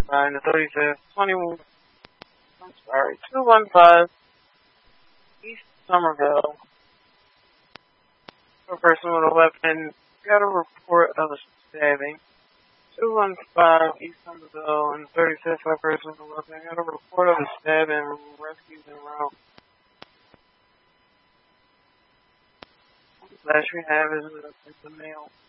9 to 35th, 215 East Somerville. A person with a weapon got a report of a stabbing. 215 East Somerville and 35th, a person with a weapon got a report of a stabbing and rescued en route. Last we have is the male.